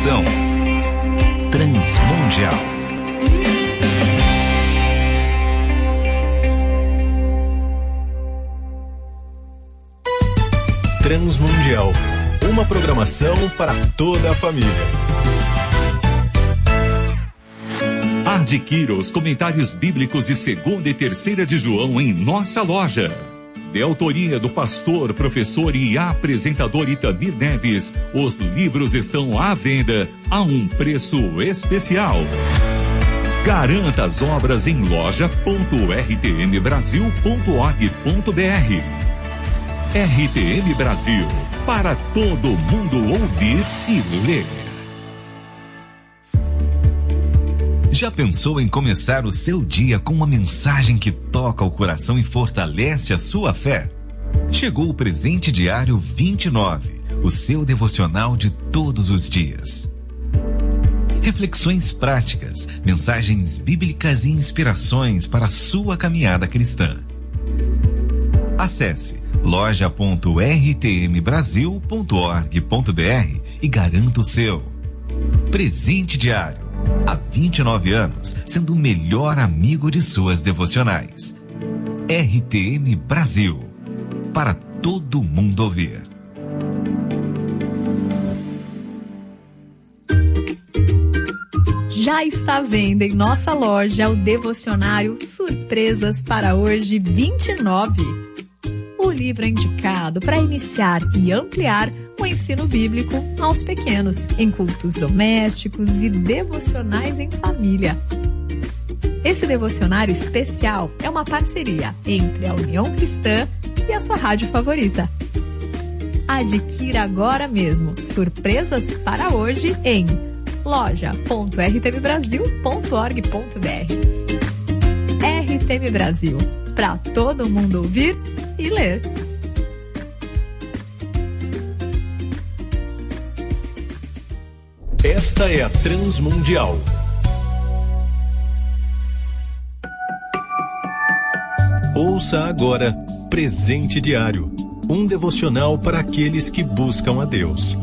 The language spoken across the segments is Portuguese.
Apresentação: Transmundial. Transmundial, uma programação para toda a família. Adquira os comentários bíblicos de 2ª e 3ª de João em nossa loja. De autoria do pastor, professor e apresentador Itamir Neves, os livros estão à venda a um preço especial. Garanta as obras em loja.rtmbrasil.org.br. RTM Brasil, para todo mundo ouvir e ler. Já pensou em começar o seu dia com uma mensagem que toca o coração e fortalece a sua fé? Chegou o Presente Diário 29, o seu devocional de todos os dias. Reflexões práticas, mensagens bíblicas e inspirações para a sua caminhada cristã. Acesse loja.rtmbrasil.org.br e garanta o seu. Presente Diário. Há 29 anos, sendo o melhor amigo de suas devocionais. RTM Brasil, para todo mundo ouvir. Já está à venda em nossa loja o devocionário Surpresas para Hoje 29. O livro é indicado para iniciar e ampliar o ensino bíblico aos pequenos, em cultos domésticos e devocionais em família. Esse devocionário especial é uma parceria entre a União Cristã e a sua rádio favorita. Adquira agora mesmo Surpresas para Hoje em loja.rtmbrasil.org.br. RTM Brasil, para todo mundo ouvir e ler. Esta é a Transmundial. Ouça agora Presente Diário, um devocional para aqueles que buscam a Deus.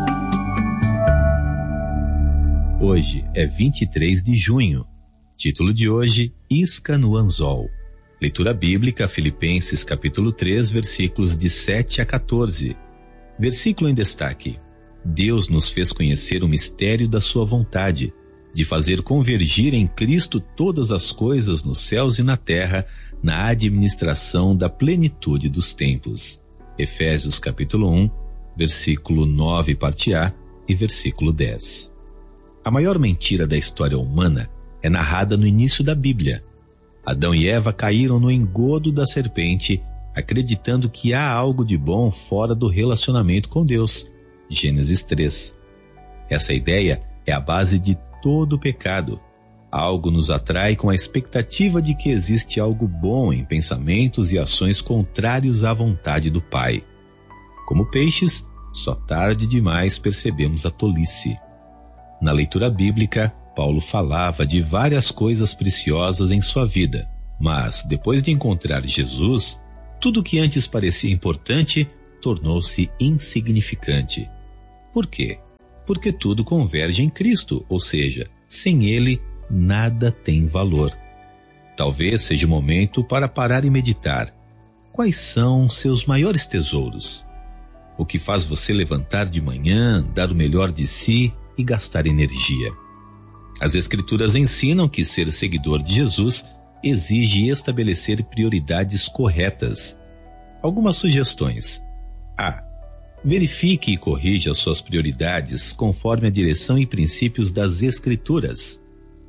Hoje é 23 de junho. Título de hoje: Isca no anzol. Leitura bíblica, Filipenses capítulo 3, versículos de 7 a 14. Versículo em destaque: Deus nos fez conhecer o mistério da sua vontade, de fazer convergir em Cristo todas as coisas nos céus e na terra, na administração da plenitude dos tempos. Efésios capítulo 1, versículo 9, parte A, e versículo 10. A maior mentira da história humana é narrada no início da Bíblia. Adão e Eva caíram no engodo da serpente, acreditando que há algo de bom fora do relacionamento com Deus. Gênesis 3. Essa ideia é a base de todo o pecado. Algo nos atrai com a expectativa de que existe algo bom em pensamentos e ações contrários à vontade do Pai. Como peixes, só tarde demais percebemos a tolice. Na leitura bíblica, Paulo falava de várias coisas preciosas em sua vida, mas depois de encontrar Jesus, tudo que antes parecia importante tornou-se insignificante. Por quê? Porque tudo converge em Cristo, ou seja, sem Ele, nada tem valor. Talvez seja o momento para parar e meditar. Quais são seus maiores tesouros? O que faz você levantar de manhã, dar o melhor de si e gastar energia? As Escrituras ensinam que ser seguidor de Jesus exige estabelecer prioridades corretas. Algumas sugestões. A. Verifique e corrija suas prioridades conforme a direção e princípios das Escrituras.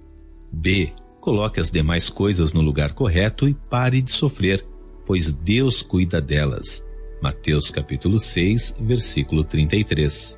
B. Coloque as demais coisas no lugar correto e pare de sofrer, pois Deus cuida delas. Mateus capítulo 6, versículo 33.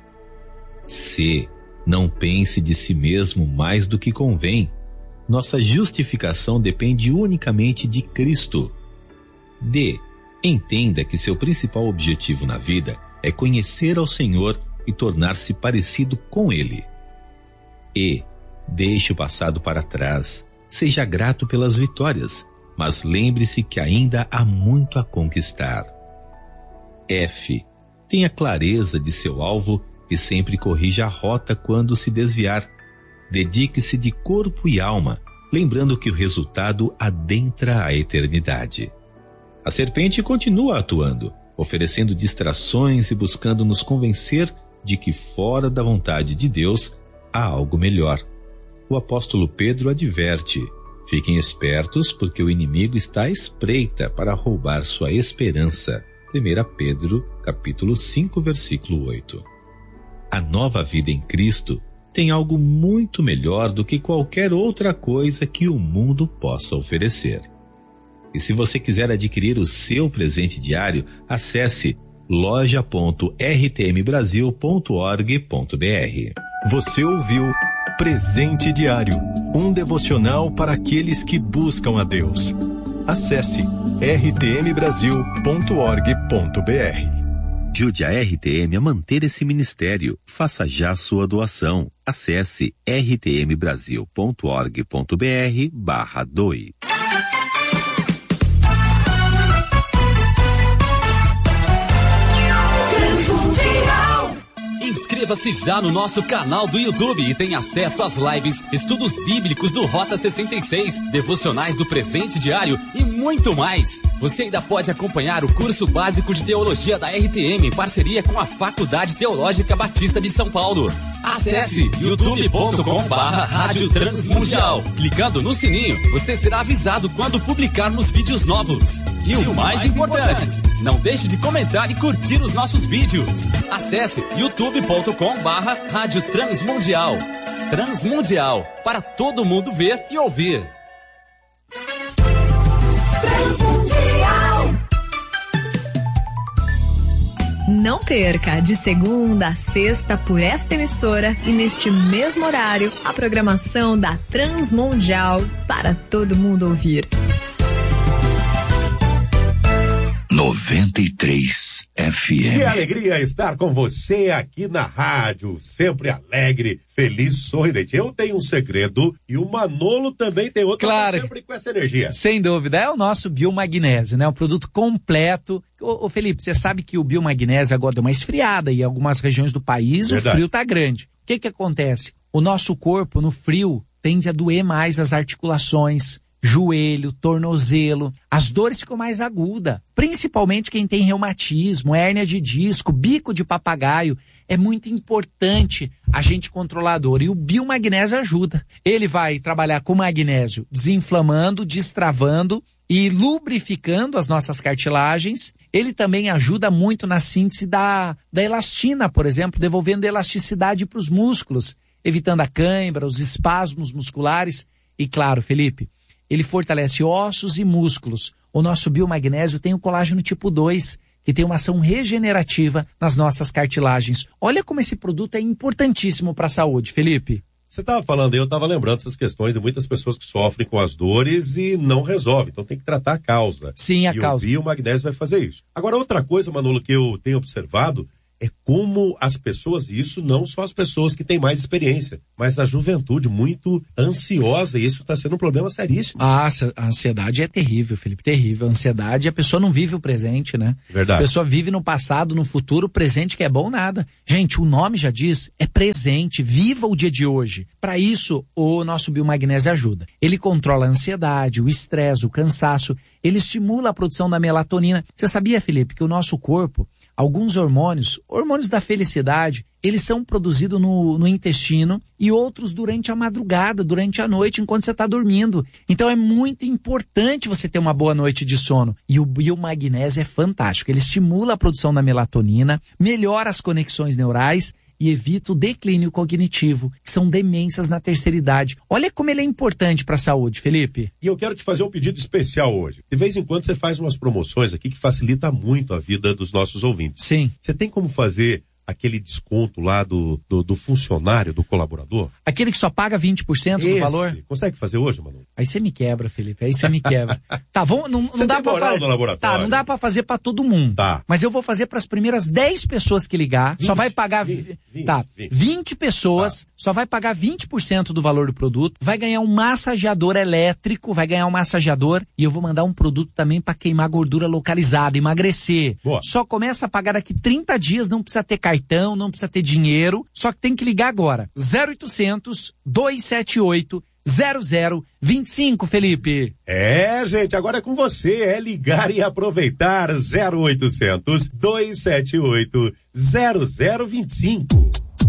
C. Não pense de si mesmo mais do que convém. Nossa justificação depende unicamente de Cristo. D. Entenda que seu principal objetivo na vida é conhecer ao Senhor e tornar-se parecido com Ele. E. Deixe o passado para trás. Seja grato pelas vitórias, mas lembre-se que ainda há muito a conquistar. F. Tenha clareza de seu alvo e sempre corrija a rota quando se desviar. Dedique-se de corpo e alma, lembrando que o resultado adentra a eternidade. A serpente continua atuando, oferecendo distrações e buscando nos convencer de que fora da vontade de Deus há algo melhor. O apóstolo Pedro adverte: fiquem espertos, porque o inimigo está à espreita para roubar sua esperança. 1 Pedro, capítulo 5, versículo 8. A nova vida em Cristo tem algo muito melhor do que qualquer outra coisa que o mundo possa oferecer. E se você quiser adquirir o seu presente diário, acesse loja.rtmbrasil.org.br. Você ouviu Presente Diário, um devocional para aqueles que buscam a Deus. Acesse rtmbrasil.org.br. Ajude a RTM a manter esse ministério. Faça já sua doação. Acesse rtmbrasil.org.br/doe. Inscreva-se já no nosso canal do YouTube e tenha acesso às lives, estudos bíblicos do Rota 66, devocionais do Presente Diário e muito mais. Você ainda pode acompanhar o curso básico de teologia da RTM em parceria com a Faculdade Teológica Batista de São Paulo. Acesse youtube.com/Rádio Transmundial. Clicando no sininho, você será avisado quando publicarmos vídeos novos. E o mais importante, não deixe de comentar e curtir os nossos vídeos. Acesse youtube.com/Rádio Transmundial. Transmundial, para todo mundo ver e ouvir. Transmundial. Não perca, de segunda a sexta, por esta emissora e neste mesmo horário, a programação da Transmundial para todo mundo ouvir. 93 FM. Que alegria estar com você aqui na rádio, sempre alegre, feliz, sorridente. Eu tenho um segredo e o Manolo também tem outro. Claro. Sempre com essa energia. Sem dúvida, é o nosso biomagnésio, né? Um produto completo. Ô Felipe, você sabe que o biomagnésio agora deu uma esfriada e em algumas regiões do país o frio tá grande. O que acontece? O nosso corpo no frio tende a doer mais as articulações, joelho, tornozelo, as dores ficam mais agudas, principalmente quem tem reumatismo, hérnia de disco, bico de papagaio. É muito importante a gente controlar a dor e o biomagnésio ajuda. Ele vai trabalhar com magnésio desinflamando, destravando e lubrificando as nossas cartilagens. Ele também ajuda muito na síntese da elastina, por exemplo, devolvendo elasticidade para os músculos, evitando a cãibra, os espasmos musculares. E claro, Felipe, ele fortalece ossos e músculos. O nosso biomagnésio tem o colágeno tipo 2, que tem uma ação regenerativa nas nossas cartilagens. Olha como esse produto é importantíssimo para a saúde, Felipe. Você estava falando aí, eu estava lembrando essas questões de muitas pessoas que sofrem com as dores e não resolvem. Então tem que tratar a causa. Sim, a causa. E o biomagnésio vai fazer isso. Agora, outra coisa, Manolo, que eu tenho observado é como as pessoas, e isso não só as pessoas que têm mais experiência, mas a juventude muito ansiosa, e isso está sendo um problema seríssimo. A ansiedade é terrível, Felipe, terrível. A ansiedade, a pessoa não vive o presente, né? Verdade. A pessoa vive no passado, no futuro, o presente que é bom nada. Gente, o nome já diz, é presente, viva o dia de hoje. Para isso, o nosso biomagnésio ajuda. Ele controla a ansiedade, o estresse, o cansaço, ele estimula a produção da melatonina. Você sabia, Felipe, que o nosso corpo, alguns hormônios da felicidade, eles são produzidos no intestino e outros durante a madrugada, durante a noite, enquanto você está dormindo. Então é muito importante você ter uma boa noite de sono. E o biomagnésio é fantástico. Ele estimula a produção da melatonina, melhora as conexões neurais e evita o declínio cognitivo, que são demências na terceira idade. Olha como ele é importante para a saúde, Felipe. E eu quero te fazer um pedido especial hoje. De vez em quando você faz umas promoções aqui que facilita muito a vida dos nossos ouvintes. Sim. Você tem como fazer aquele desconto lá do funcionário, do colaborador? Aquele que só paga 20% do valor? Consegue fazer hoje, Manu? Aí você me quebra, Felipe, aí você me quebra. Tá, não dá pra fazer. No laboratório. Tá, não dá pra fazer pra todo mundo. Tá. Mas eu vou fazer pras primeiras 10 pessoas que ligar, 20, só vai pagar 20 pessoas, só vai pagar 20% do valor do produto, vai ganhar um massageador elétrico, e eu vou mandar um produto também pra queimar gordura localizada, emagrecer. Boa. Só começa a pagar daqui 30 dias, não precisa ter cartão cartão, não precisa ter dinheiro, só que tem que ligar agora. 0800 278 0025, Felipe. Gente, agora é com você, é ligar e aproveitar. 0800 278 0025.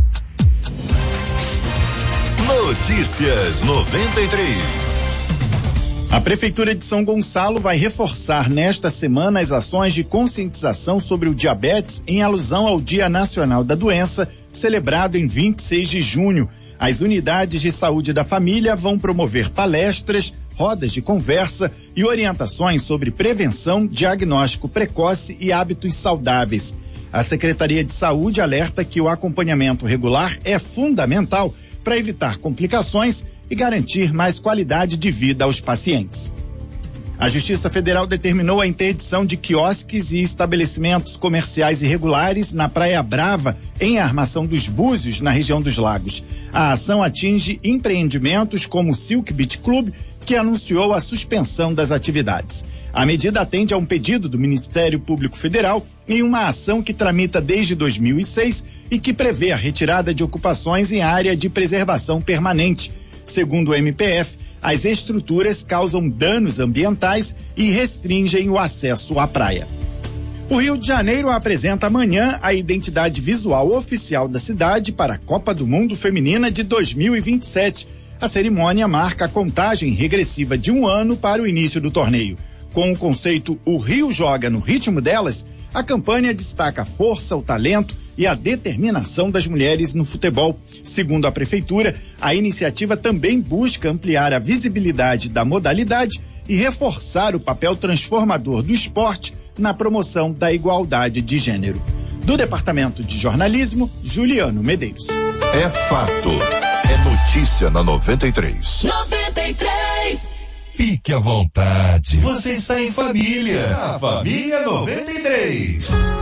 Notícias 93. A Prefeitura de São Gonçalo vai reforçar nesta semana as ações de conscientização sobre o diabetes em alusão ao Dia Nacional da Doença, celebrado em 26 de junho. As unidades de saúde da família vão promover palestras, rodas de conversa e orientações sobre prevenção, diagnóstico precoce e hábitos saudáveis. A Secretaria de Saúde alerta que o acompanhamento regular é fundamental para evitar complicações e garantir mais qualidade de vida aos pacientes. A Justiça Federal determinou a interdição de quiosques e estabelecimentos comerciais irregulares na Praia Brava, em Armação dos Búzios, na região dos Lagos. A ação atinge empreendimentos como o Silk Beach Club, que anunciou a suspensão das atividades. A medida atende a um pedido do Ministério Público Federal em uma ação que tramita desde 2006 e que prevê a retirada de ocupações em área de preservação permanente. Segundo o MPF, as estruturas causam danos ambientais e restringem o acesso à praia. O Rio de Janeiro apresenta amanhã a identidade visual oficial da cidade para a Copa do Mundo Feminina de 2027. A cerimônia marca a contagem regressiva de um ano para o início do torneio. Com o conceito O Rio Joga no Ritmo Delas, a campanha destaca a força, o talento e a determinação das mulheres no futebol. Segundo a Prefeitura, a iniciativa também busca ampliar a visibilidade da modalidade e reforçar o papel transformador do esporte na promoção da igualdade de gênero. Do Departamento de Jornalismo, Juliano Medeiros. É fato. É notícia na 93. 93. Fique à vontade. Você está em família. A Família 93.